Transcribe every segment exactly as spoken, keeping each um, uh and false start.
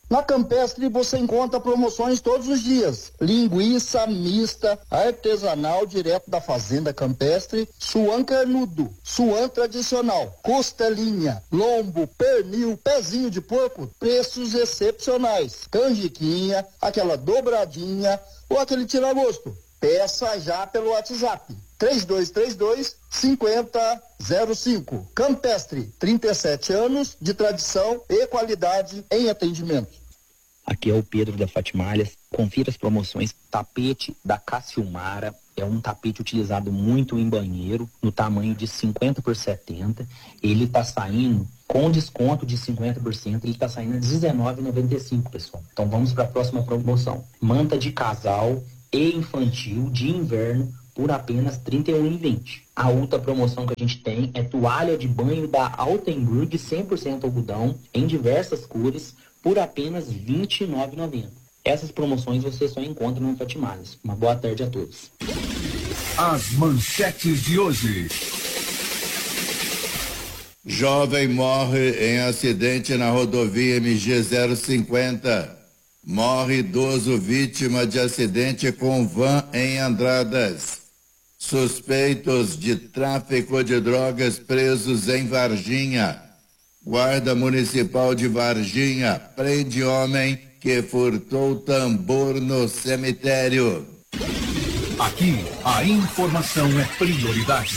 Na Campestre você encontra promoções todos os dias. Linguiça mista, artesanal direto da fazenda Campestre, suan carnudo, suan tradicional, costelinha, lombo, pernil, pezinho de porco, preços excepcionais. Canjiquinha, aquela dobradinha ou aquele tira-gosto. Peça já pelo WhatsApp. três dois três dois, cinco zero zero cinco. Campestre, trinta e sete anos de tradição e qualidade em atendimento. Aqui é o Pedro da Fatimalhas. Confira as promoções. Tapete da Cassiumara. É um tapete utilizado muito em banheiro, no tamanho de cinquenta por setenta. Ele está saindo com desconto de cinquenta por cento. Ele está saindo a dezenove reais e noventa e cinco centavos, pessoal. Então vamos para a próxima promoção. Manta de casal e infantil de inverno por apenas trinta e um reais e vinte centavos. A outra promoção que a gente tem é toalha de banho da Altenburg cem por cento algodão em diversas cores por apenas vinte e nove reais e noventa centavos. Essas promoções você só encontra no Fatimalhas. Uma boa tarde a todos. As manchetes de hoje. Jovem morre em acidente na rodovia M G zero cinquenta. Morre idoso vítima de acidente com van em Andradas. Suspeitos de tráfico de drogas presos em Varginha. Guarda Municipal de Varginha prende homem que furtou tambor no cemitério. Aqui, a informação é prioridade.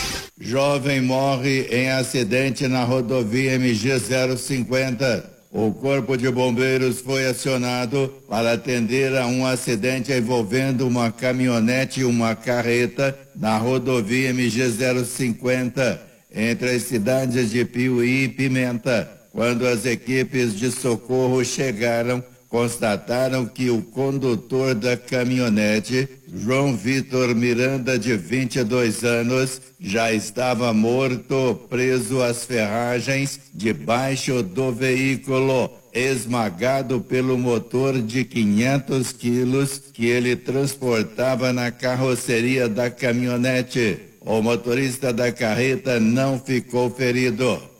Jovem morre em acidente na rodovia M G zero cinquenta. O Corpo de Bombeiros foi acionado para atender a um acidente envolvendo uma caminhonete e uma carreta na rodovia M G zero cinquenta, entre as cidades de Piuí e Pimenta. Quando as equipes de socorro chegaram, constataram que o condutor da caminhonete, João Vitor Miranda, de vinte e dois anos, já estava morto, preso às ferragens debaixo do veículo, esmagado pelo motor de quinhentos quilos que ele transportava na carroceria da caminhonete. O motorista da carreta não ficou ferido.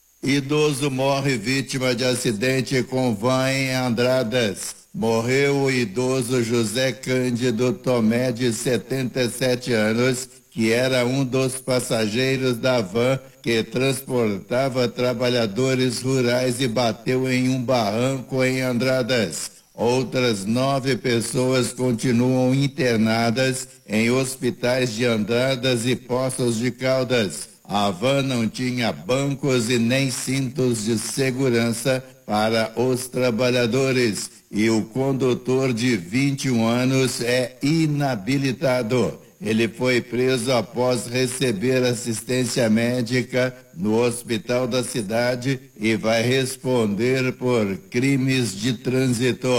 Idoso morre vítima de acidente com van em Andradas. Morreu o idoso José Cândido Tomé, de setenta e sete anos, que era um dos passageiros da van que transportava trabalhadores rurais e bateu em um barranco em Andradas. Outras nove pessoas continuam internadas em hospitais de Andradas e Poços de Caldas. A van não tinha bancos e nem cintos de segurança para os trabalhadores e o condutor de vinte e um anos é inabilitado. Ele foi preso após receber assistência médica no hospital da cidade e vai responder por crimes de trânsito.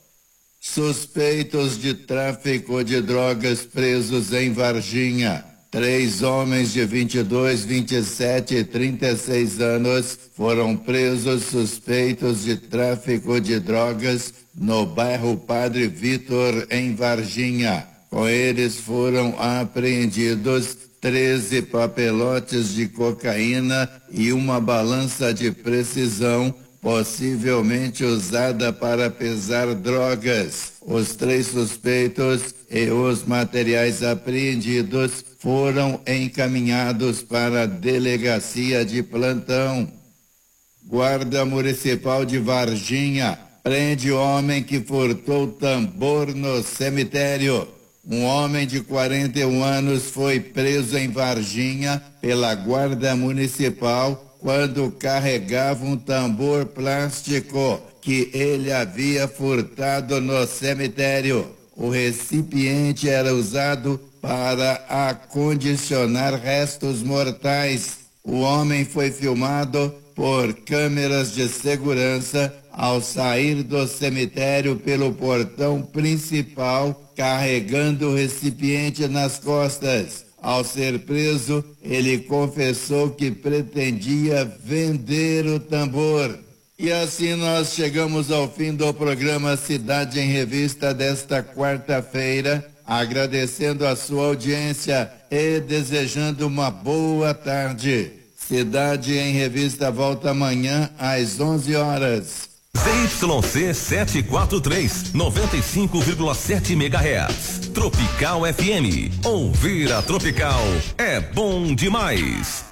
Suspeitos de tráfico de drogas presos em Varginha. Três homens de vinte e dois, vinte e sete e trinta e seis anos foram presos suspeitos de tráfico de drogas no bairro Padre Vitor, em Varginha. Com eles foram apreendidos treze papelotes de cocaína e uma balança de precisão, possivelmente usada para pesar drogas. Os três suspeitos e os materiais apreendidos foram encaminhados para a delegacia de plantão. Guarda Municipal de Varginha prende homem que furtou tambor no cemitério. Um homem de quarenta e um anos foi preso em Varginha pela Guarda Municipal quando carregava um tambor plástico que ele havia furtado no cemitério. O recipiente era usado para acondicionar restos mortais. O homem foi filmado por câmeras de segurança ao sair do cemitério pelo portão principal, carregando o recipiente nas costas. Ao ser preso, ele confessou que pretendia vender o tambor. E assim nós chegamos ao fim do programa Cidade em Revista desta quarta-feira, agradecendo a sua audiência e desejando uma boa tarde. Cidade em Revista volta amanhã às onze horas. Z Y C setecentos e quarenta e três, noventa e cinco vírgula sete megahertz. Tropical F M. Ouvir a Tropical é bom demais.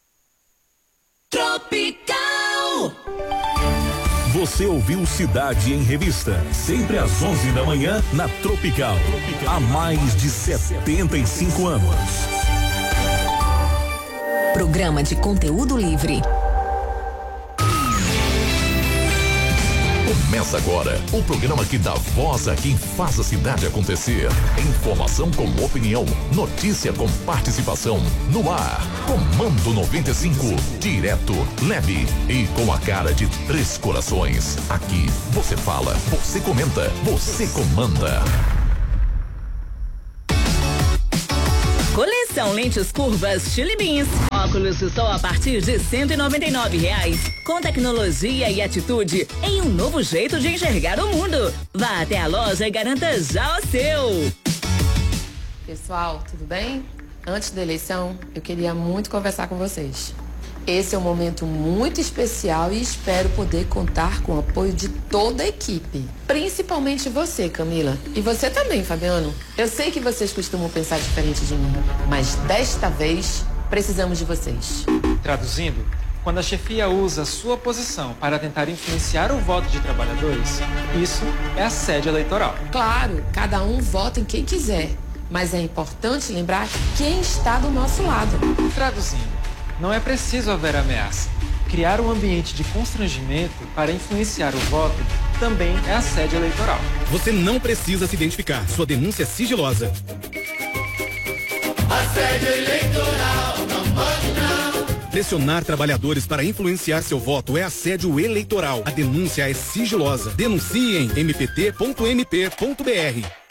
Tropical. Você ouviu Cidade em Revista, sempre às onze da manhã na Tropical. Há mais de setenta e cinco anos. Programa de conteúdo livre. Começa agora o programa que dá voz a quem faz a cidade acontecer. Informação com opinião, notícia com participação. No ar, Comando noventa e cinco, direto, leve e com a cara de três corações. Aqui você fala, você comenta, você comanda. Coleção lentes curvas Chili Beans. Óculos de sol a partir de cento e noventa e nove reais. Com tecnologia e atitude em um novo jeito de enxergar o mundo. Vá até a loja e garanta já o seu. Pessoal, tudo bem? Antes da eleição, eu queria muito conversar com vocês. Esse é um momento muito especial e espero poder contar com o apoio de toda a equipe. Principalmente você, Camila. E você também, Fabiano. Eu sei que vocês costumam pensar diferente de mim, mas desta vez precisamos de vocês. Traduzindo, quando a chefia usa sua posição para tentar influenciar o voto de trabalhadores, isso é assédio eleitoral. Claro, cada um vota em quem quiser, mas é importante lembrar quem está do nosso lado. Traduzindo, não é preciso haver ameaça. Criar um ambiente de constrangimento para influenciar o voto também é assédio eleitoral. Você não precisa se identificar. Sua denúncia é sigilosa. Assédio eleitoral, não pode não. Pressionar trabalhadores para influenciar seu voto é assédio eleitoral. A denúncia é sigilosa. Denuncie em m p t ponto m p ponto b r.